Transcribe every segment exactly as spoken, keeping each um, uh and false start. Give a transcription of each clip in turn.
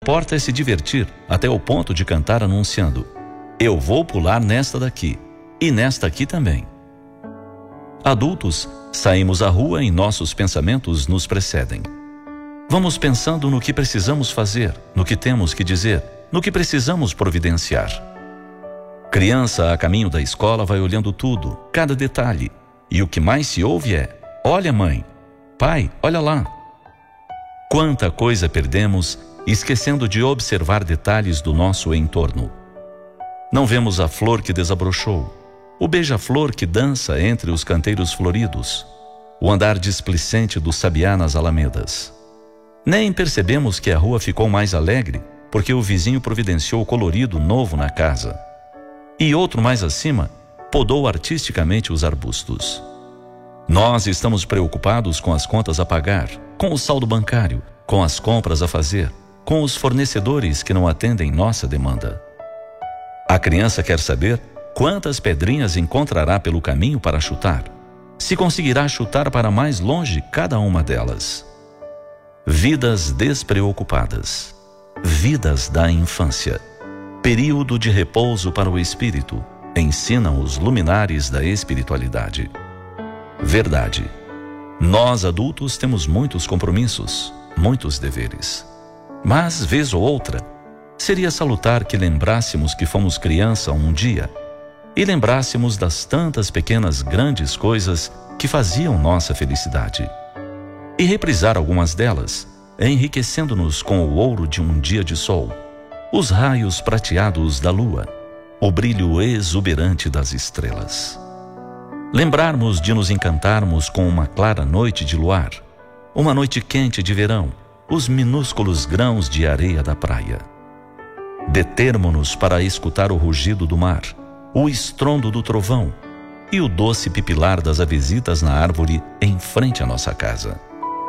importa é se divertir até o ponto de cantar anunciando: eu vou pular nesta daqui e nesta aqui também. Adultos, saímos à rua e nossos pensamentos nos precedem. Vamos pensando no que precisamos fazer, no que temos que dizer, no que precisamos providenciar. Criança a caminho da escola vai olhando tudo, cada detalhe, e o que mais se ouve é: olha, mãe, pai, olha lá. Quanta coisa perdemos esquecendo de observar detalhes do nosso entorno. Não vemos a flor que desabrochou, o beija-flor que dança entre os canteiros floridos, o andar displicente do sabiá nas alamedas. Nem percebemos que a rua ficou mais alegre porque o vizinho providenciou colorido novo na casa. E outro mais acima podou artisticamente os arbustos. Nós estamos preocupados com as contas a pagar, com o saldo bancário, com as compras a fazer, com os fornecedores que não atendem nossa demanda. A criança quer saber quantas pedrinhas encontrará pelo caminho para chutar, se conseguirá chutar para mais longe cada uma delas. Vidas despreocupadas, vidas da infância, período de repouso para o espírito, ensinam os luminares da espiritualidade. Verdade. Nós adultos temos muitos compromissos, muitos deveres. Mas, vez ou outra, seria salutar que lembrássemos que fomos criança um dia e lembrássemos das tantas pequenas grandes coisas que faziam nossa felicidade. E reprisar algumas delas, enriquecendo-nos com o ouro de um dia de sol, os raios prateados da lua, o brilho exuberante das estrelas. Lembrarmos de nos encantarmos com uma clara noite de luar, uma noite quente de verão, os minúsculos grãos de areia da praia. Determo-nos para escutar o rugido do mar, o estrondo do trovão e o doce pipilar das avesitas na árvore em frente à nossa casa.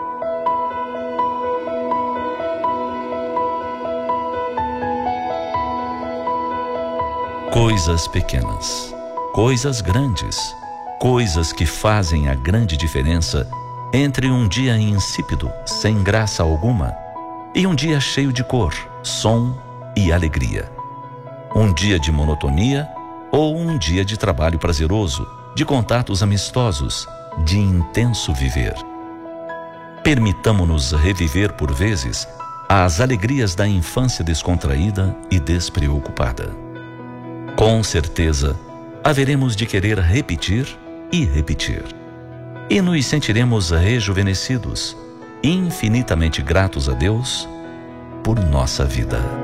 Coisas pequenas, coisas grandes, coisas que fazem a grande diferença entre um dia insípido, sem graça alguma, e um dia cheio de cor, som e alegria. Um dia de monotonia ou um dia de trabalho prazeroso, de contatos amistosos, de intenso viver. Permitamo-nos reviver por vezes as alegrias da infância descontraída e despreocupada. Com certeza, haveremos de querer repetir e repetir. E nos sentiremos rejuvenescidos, infinitamente gratos a Deus por nossa vida.